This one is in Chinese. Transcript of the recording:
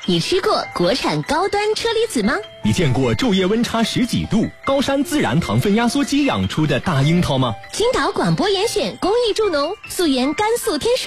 你吃过国产高端车厘子吗？ 你见过昼夜温差10几度、高山自然糖分压缩机养出的大樱桃吗？ 青岛广播严选公益助农，溯源甘肃天水